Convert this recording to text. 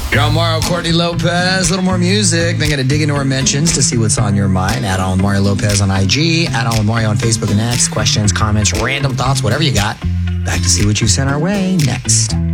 John Mario, Courtney Lopez, a little more music. Then going to dig into our mentions to see what's on your mind. Add on with Mario Lopez on IG. Add on with Mario on Facebook and X. Questions, comments, random thoughts, whatever you got. Back to see what you sent our way next.